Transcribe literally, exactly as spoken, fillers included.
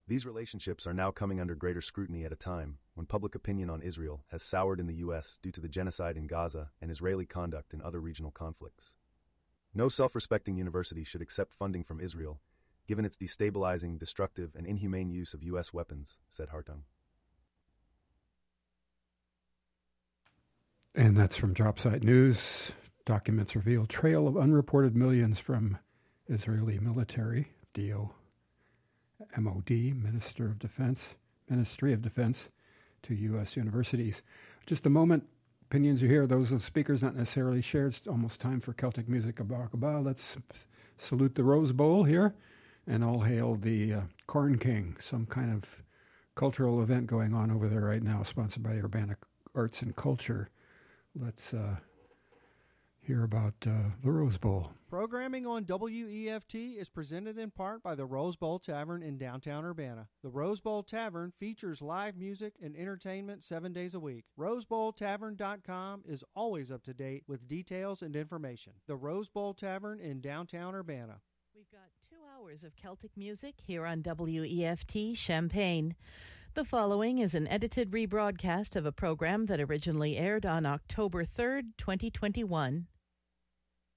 These relationships are now coming under greater scrutiny at a time when public opinion on Israel has soured in the U S due to the genocide in Gaza and Israeli conduct in other regional conflicts. No self-respecting university should accept funding from Israel, given its destabilizing, destructive, and inhumane use of U S weapons, said Hartung. And that's from Dropsite News. Documents reveal trail of unreported millions from Israeli military, D O M O D, Minister of Defense, Ministry of Defense, to U S universities. Just a moment. Opinions you hear, those of the speakers not necessarily shared. It's almost time for Celtic music. Abba. Let's salute the Rose Bowl here and all hail the uh, Corn King, some kind of cultural event going on over there right now, sponsored by Urbana Arts and Culture. Let's uh, hear about uh, the Rose Bowl. Programming on W E F T is presented in part by the Rose Bowl Tavern in downtown Urbana. The Rose Bowl Tavern features live music and entertainment seven days a week. rose bowl tavern dot com is always up to date with details and information. The Rose Bowl Tavern in downtown Urbana. We've got two hours of Celtic music here on W E F T Champaign. The following is an edited rebroadcast of a program that originally aired on October third, twenty twenty-one.